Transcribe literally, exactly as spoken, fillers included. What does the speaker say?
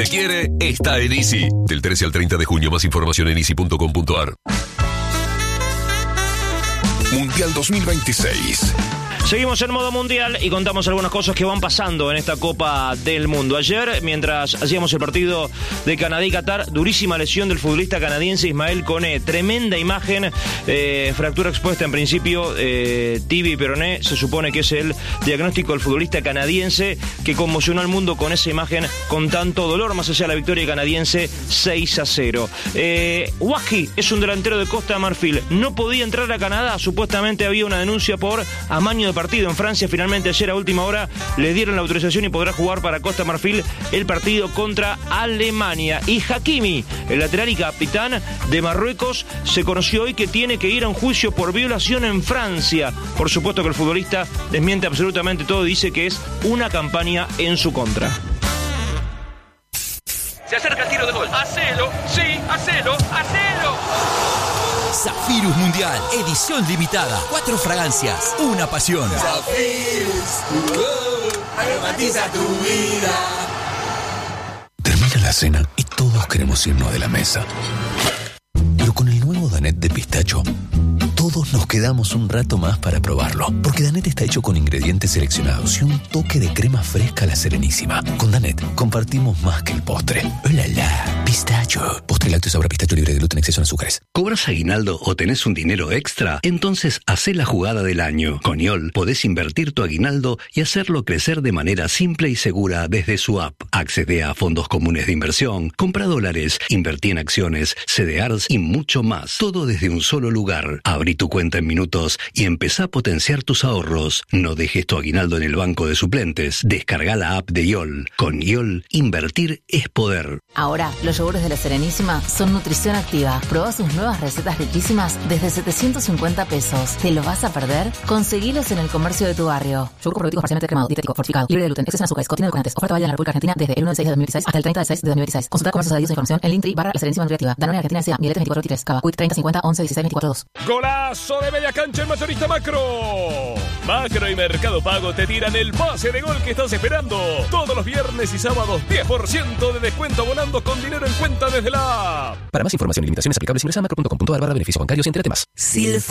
te quiere está en Easy. Del trece al treinta de junio, más información en easy punto com punto a r. Mundial dos mil veintiséis. Seguimos en modo mundial y contamos algunas cosas que van pasando en esta Copa del Mundo. Ayer, mientras hacíamos el partido de Canadá y Qatar, durísima lesión del futbolista canadiense Ismael Koné. Tremenda imagen, eh, fractura expuesta en principio, eh, tibia y peroné. Se supone que es el diagnóstico del futbolista canadiense que conmocionó al mundo con esa imagen con tanto dolor, más allá de la victoria canadiense seis a cero. Eh, Wahi es un delantero de Costa de Marfil. No podía entrar a Canadá. Supuestamente había una denuncia por amaño de partido en Francia. Finalmente ayer a última hora le dieron la autorización y podrá jugar para Costa Marfil el partido contra Alemania. Y Hakimi, el lateral y capitán de Marruecos, se conoció hoy que tiene que ir a un juicio por violación en Francia. Por supuesto que el futbolista desmiente absolutamente todo, dice que es una campaña en su contra. Se acerca el tiro de gol. Hacelo, sí, hacelo, hacelo. Zafirus Mundial, edición limitada. Cuatro fragancias, una pasión. Zafirus, oh, aromatiza tu vida. Termina la cena y todos queremos irnos de la mesa. Pero con el nuevo Danette de pistacho, todos nos quedamos un rato más para probarlo. Porque Danette está hecho con ingredientes seleccionados y un toque de crema fresca a la Serenísima. Con Danette compartimos más que el postre. ¡Hola, la! Pistacho. Postre lácteo sabor a pistacho libre de gluten, exceso en azúcares. ¿Cobras aguinaldo o tenés un dinero extra? Entonces hacé la jugada del año. Con I O L podés invertir tu aguinaldo y hacerlo crecer de manera simple y segura desde su app. Accede a fondos comunes de inversión, compra dólares, invertí en acciones, C D Rs y mucho más. Todo desde un solo lugar. Abrí tu cuenta en minutos y empezá a potenciar tus ahorros. No dejes tu aguinaldo en el banco de suplentes. Descarga la app de I O L. Con I O L, invertir es poder. Ahora, los yogures de la Serenísima son nutrición activa. Probá sus nuevas recetas riquísimas desde setecientos cincuenta pesos. ¿Te lo vas a perder? Conseguilos en el comercio de tu barrio. Yogur con probioticos parcialmente cremado, dietético, fortificado, libre de gluten, exceso en azúcares, contiene edulcorantes. Oferta válida en la República Argentina desde el uno del seis de dos mil dieciséis hasta el treinta del seis de dos mil dieciséis. Consulta comercios adheridos e información en Linktree barra la Serenísima Nutriactiva. Danone Argentina S A, Miletes veinticuatro veintitrés, Cava, Quick treinta cincuenta once dieciséis veinticuatro dos. Golazo de media cancha en Mayorista Macro. Macro y Mercado Pago te tiran el pase de gol que estás esperando. Todos los viernes y sábados diez por ciento de descuento volando con dinero en cuenta desde la app. Para más información y limitaciones aplicables ingresa a macro punto com punto a r barra beneficios bancarios y entérate más.